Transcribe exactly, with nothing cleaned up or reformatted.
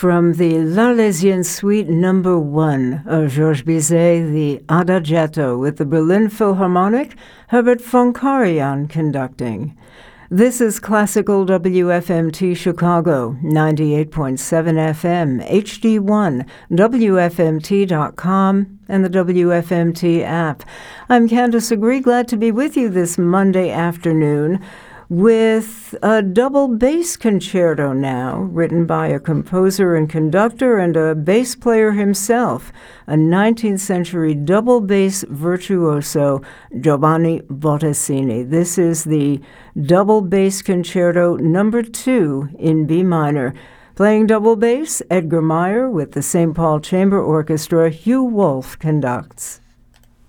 From the L'Arlésienne Suite Number One of Georges Bizet, the Adagietto with the Berlin Philharmonic, Herbert von Karajan conducting. This is Classical W F M T Chicago, ninety-eight point seven F M, H D one, W F M T dot com, and the W F M T app. I'm Candace Agree, glad to be with you this Monday afternoon with a double bass concerto now, written by a composer and conductor and a bass player himself, a nineteenth century double bass virtuoso, Giovanni Bottesini. This is the double bass concerto number two in B minor. Playing double bass, Edgar Meyer with the Saint Paul Chamber Orchestra, Hugh Wolf conducts.